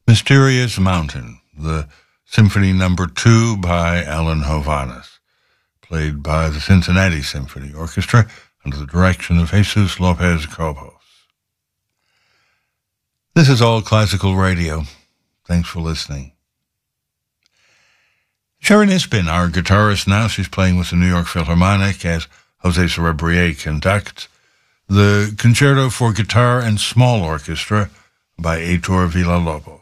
Mysterious Mountain, the Symphony No. 2 by Alan Hovhaness, played by the Cincinnati Symphony Orchestra under the direction of Jesus Lopez Cobos. This is All Classical Radio. Thanks for listening. Sharon Isbin, our guitarist now, she's playing with the New York Philharmonic as Jose Cerebrier conducts the Concerto for Guitar and Small Orchestra by Heitor Villa-Lobos.